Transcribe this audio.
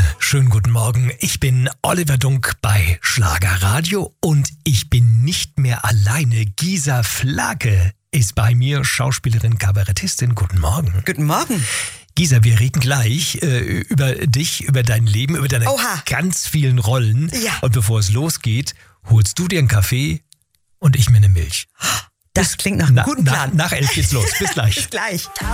Schönen guten Morgen, ich bin Oliver Dunk bei Schlagerradio und ich bin nicht mehr alleine. Gisa Flake ist bei mir, Schauspielerin, Kabarettistin. Guten Morgen. Guten Morgen. Gisa, wir reden gleich über dich, über dein Leben, über deine ganz vielen Rollen. Ja. Und bevor es losgeht, holst du dir einen Kaffee und ich mir eine Milch. Das klingt nach einem guten Plan. Nach 11 geht's los. Bis gleich. Bis gleich.